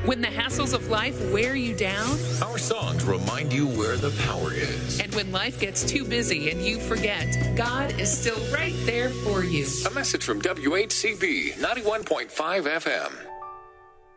When the hassles of life wear you down, our songs remind you where the power is. And when life gets too busy and you forget, God is still right there for you. A message from WHCB 91.5 FM.